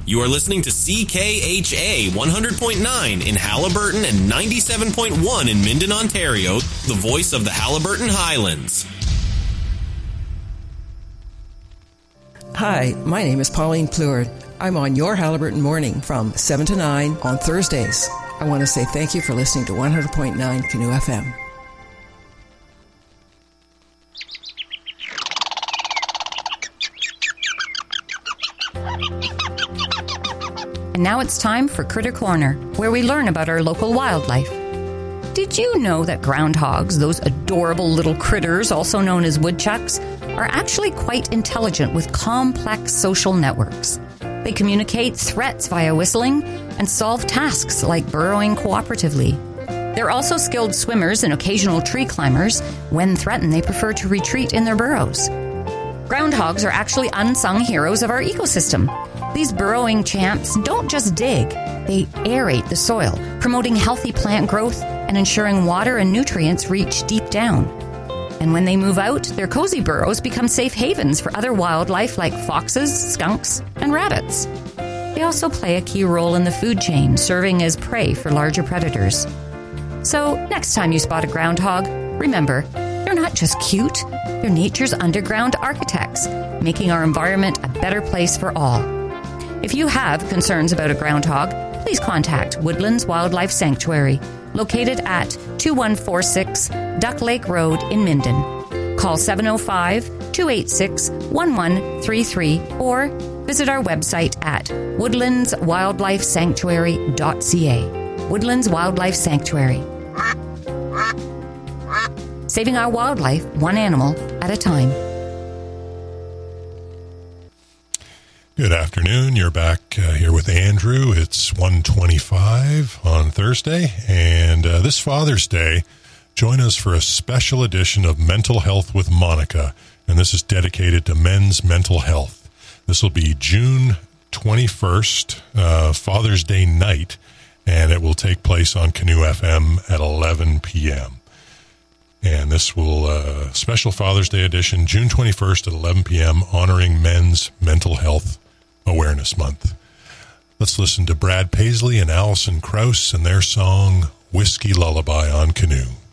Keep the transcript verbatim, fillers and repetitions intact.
You are listening to C K H A one hundred point nine in Haliburton and ninety-seven point one in Minden, Ontario, the voice of the Haliburton Highlands. Hi, my name is Pauline Pleward. I'm on your Haliburton Morning from seven to nine on Thursdays. I want to say thank you for listening to one hundred point nine Canoe F M. And now it's time for Critter Corner, where we learn about our local wildlife. Did you know that groundhogs, those adorable little critters, also known as woodchucks, are actually quite intelligent with complex social networks? They communicate threats via whistling and solve tasks like burrowing cooperatively. They're also skilled swimmers and occasional tree climbers. When threatened, they prefer to retreat in their burrows. Groundhogs are actually unsung heroes of our ecosystem. These burrowing champs don't just dig, they aerate the soil, promoting healthy plant growth and ensuring water and nutrients reach deep down. And when they move out, their cozy burrows become safe havens for other wildlife like foxes, skunks, and rabbits. They also play a key role in the food chain, serving as prey for larger predators. So, next time you spot a groundhog, remember, they're not just cute, they're nature's underground architects, making our environment a better place for all. If you have concerns about a groundhog, please contact Woodlands Wildlife Sanctuary, located at two one four six Duck Lake Road in Minden. Call seven oh five, two eight six, one one three three or visit our website at woodlands wildlife sanctuary dot c a. Woodlands Wildlife Sanctuary. Saving our wildlife one animal at a time. Good afternoon. You're back uh, here with Andrew. It's one twenty-five on Thursday, and uh, this Father's Day, join us for a special edition of Mental Health with Monica, and this is dedicated to men's mental health. This will be June twenty-first, uh, Father's Day night, and it will take place on Canoe F M at eleven p.m. And this will, uh, special Father's Day edition, June twenty-first at eleven p.m., honoring Men's Mental Health Awareness Month. Let's listen to Brad Paisley and Alison Krauss and their song, Whiskey Lullaby on Canoe.